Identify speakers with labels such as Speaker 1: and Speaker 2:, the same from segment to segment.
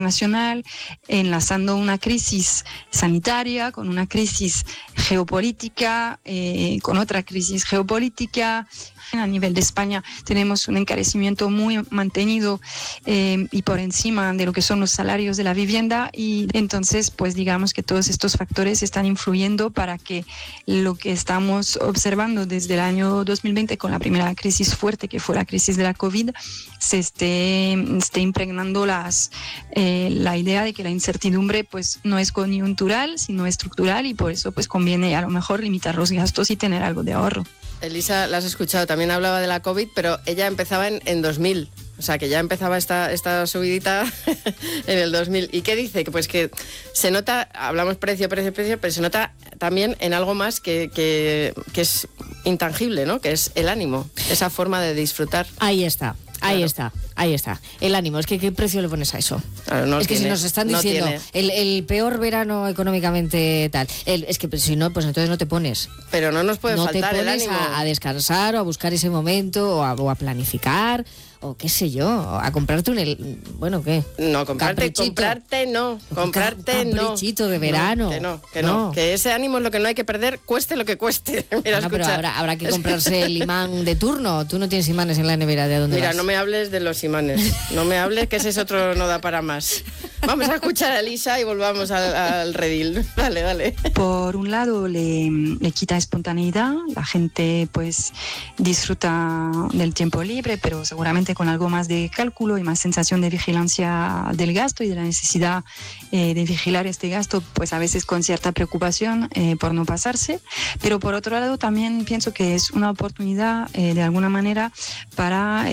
Speaker 1: nacional, enlazando una crisis sanitaria con una crisis geopolítica, con otra crisis geopolítica. A nivel de España tenemos un encarecimiento muy mantenido y por encima de lo que son los salarios de la vivienda, y entonces pues digamos que todos estos factores están influyendo para que lo que estamos observando desde el año 2020 con la primera crisis fuerte, que fue la crisis de la COVID, se esté impregnando la idea de que la incertidumbre pues no es coyuntural sino estructural, y por eso pues conviene a lo mejor limitar los gastos y tener algo de ahorro.
Speaker 2: Elisa, la has escuchado, también hablaba de la COVID, pero ella empezaba en 2000, o sea que ya empezaba esta subidita en el 2000. ¿Y qué dice? Pues que se nota, hablamos precio, pero se nota también en algo más que es intangible, ¿no? Que es el ánimo, esa forma de disfrutar.
Speaker 3: Ahí está. Ahí está. El ánimo. Es que ¿qué precio le pones a eso?
Speaker 2: Claro, no
Speaker 3: es que
Speaker 2: tiene,
Speaker 3: si nos están diciendo el peor verano económicamente tal, es que si no, pues entonces no te pones.
Speaker 2: Pero no nos puede faltar el ánimo.
Speaker 3: No te pones a descansar o a buscar ese momento o a planificar o qué sé yo, a comprarte bueno, ¿qué?
Speaker 2: No, comprarte no.
Speaker 3: Un caprichito de verano.
Speaker 2: No. Que ese ánimo es lo que no hay que perder, cueste lo que cueste. Mira,
Speaker 3: pero habrá que comprarse el imán de turno. Tú no tienes imanes en la nevera, ¿de dónde vas?
Speaker 2: Mira, no me hables de los imanes. No me hables, que ese es otro, no da para más. Vamos a escuchar a Elisa y volvamos al redil. Dale.
Speaker 1: Por un lado le quita espontaneidad, la gente pues disfruta del tiempo libre, pero seguramente con algo más de cálculo y más sensación de vigilancia del gasto y de la necesidad de vigilar este gasto, pues a veces con cierta preocupación por no pasarse. Pero por otro lado también pienso que es una oportunidad de alguna manera para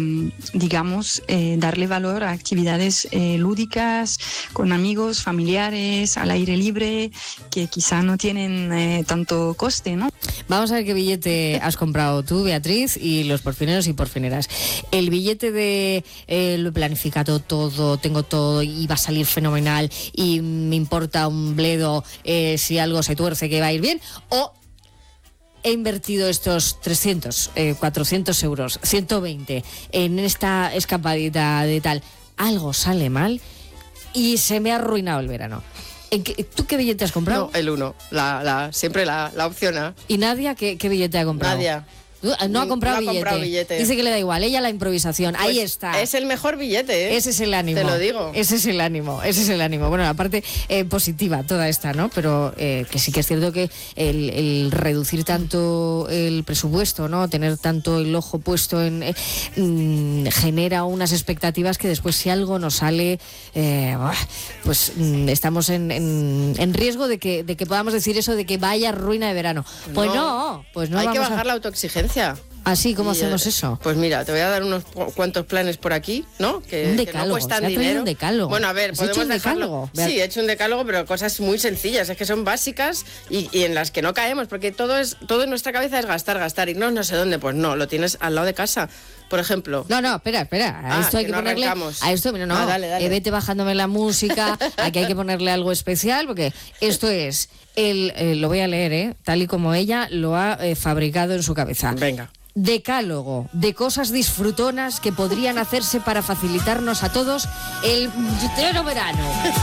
Speaker 1: digamos darle valor a actividades lúdicas con amigos, familiares, al aire libre, que quizá no tienen tanto coste, ¿no?
Speaker 3: Vamos a ver qué billete has comprado tú, Beatriz, y los porfineros y porfineras. El billete de lo he planificado todo, tengo todo y va a salir fenomenal y me importa un bledo si algo se tuerce, que va a ir bien, o he invertido estos 300, 400 euros, 120 en esta escapadita de tal, algo sale mal y se me ha arruinado el verano. ¿Tú qué billete has comprado?
Speaker 2: No, el 1, siempre la opción A.
Speaker 3: ¿Y Nadia qué billete ha comprado?
Speaker 2: Nadia.
Speaker 3: No ha comprado billete. Dice que le da igual, ella la improvisación. Pues ahí está.
Speaker 2: Es el mejor billete, ¿eh?
Speaker 3: Ese es el ánimo.
Speaker 2: Te lo digo.
Speaker 3: Ese es el ánimo. Bueno, la parte positiva toda esta, ¿no? Pero que sí que es cierto que el reducir tanto el presupuesto, ¿no? Tener tanto el ojo puesto genera unas expectativas que después si algo nos sale, pues estamos en riesgo de que podamos decir eso de que vaya ruina de verano. Pues no
Speaker 2: hay que bajar la autoexigencia.
Speaker 3: ¿Así? ¿Cómo hacemos eso?
Speaker 2: Pues mira, te voy a dar unos cuantos planes por aquí, ¿no? Que no cuestan dinero.
Speaker 3: Un decálogo.
Speaker 2: Bueno, a ver, podemos dejarlo. Sí, he hecho un decálogo, pero cosas muy sencillas, es que son básicas y en las que no caemos, porque todo en nuestra cabeza es gastar, irnos no sé dónde, pues no, lo tienes al lado de casa. Por ejemplo.
Speaker 3: No, espera. A esto hay que ponerle.
Speaker 2: Arrancamos.
Speaker 3: A esto, no.
Speaker 2: Dale.
Speaker 3: Vete bajándome la música. Aquí hay que ponerle algo especial, porque esto es lo voy a leer, tal y como ella lo ha fabricado en su cabeza.
Speaker 2: Venga.
Speaker 3: Decálogo de cosas disfrutonas que podrían hacerse para facilitarnos a todos el pleno verano.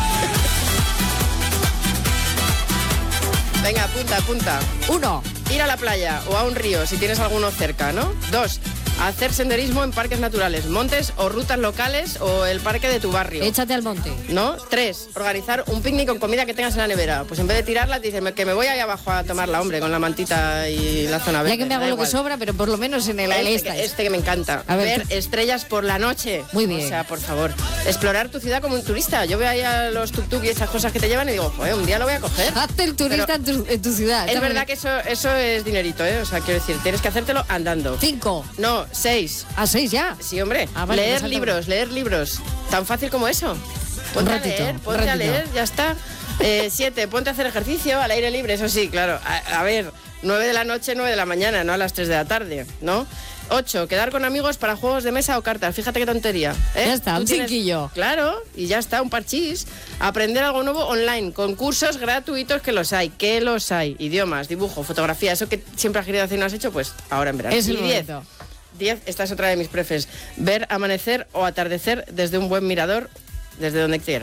Speaker 2: Venga, apunta.
Speaker 3: 1.
Speaker 2: Ir a la playa o a un río si tienes alguno cerca, ¿no? 2. Hacer senderismo en parques naturales, montes o rutas locales o el parque de tu barrio.
Speaker 3: Échate al monte.
Speaker 2: ¿No? 3. Organizar un picnic con comida que tengas en la nevera. Pues en vez de tirarla, te dices que me voy ahí abajo a tomarla, hombre, con la mantita y la zona verde.
Speaker 3: Ya que me hago lo que sobra, pero por lo menos en el
Speaker 2: este que me encanta. Ver estrellas por la noche.
Speaker 3: Muy bien.
Speaker 2: O sea, por favor. Explorar tu ciudad como un turista. Yo veo ahí a los tuk-tuk y esas cosas que te llevan y digo, joder, un día lo voy a coger.
Speaker 3: Hazte el turista en tu ciudad.
Speaker 2: Es verdad que eso es dinerito, ¿eh? O sea, quiero decir, tienes que hacértelo andando.
Speaker 3: 5.
Speaker 2: No, 6.
Speaker 3: ¿A 6 ya?
Speaker 2: Sí, hombre.
Speaker 3: Vale,
Speaker 2: leer libros. Tan fácil como eso. Ponte a leer, ya está. 7, ponte a hacer ejercicio al aire libre, eso sí, claro. A ver, 9 de la noche, 9 de la mañana, no a las 3 de la tarde, ¿no? 8, quedar con amigos para juegos de mesa o cartas. Fíjate qué tontería, ¿eh?
Speaker 3: Ya está, un cinquillo.
Speaker 2: Claro, y ya está, un parchís. Aprender algo nuevo online, con cursos gratuitos que los hay. Idiomas, dibujo, fotografía, eso que siempre has querido hacer y no has hecho, pues ahora en verano.
Speaker 3: Es el
Speaker 2: 10, esta es otra de mis prefes. Ver amanecer o atardecer desde un buen mirador, desde donde quieras.